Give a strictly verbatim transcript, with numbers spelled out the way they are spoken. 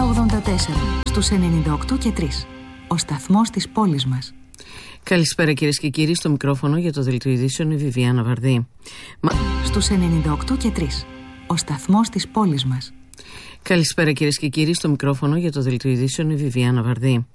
ογδόντα τέσσερα, στους ενενήντα οκτώ και τρία. Ο σταθμός της πόλης μας. Καλησπέρα κυρίες και κύριοι, στο μικρόφωνο για το Δελτίο Ειδήσεων η Βιβιάνα Βαρδί. Μα... Στους ενενήντα οκτώ και τρία. Ο σταθμός της πόλης μας. Καλησπέρα κυρίες και κύριοι, στο μικρόφωνο για το Δελτίο Ειδήσεων η Βιβιάνα Βαρδί.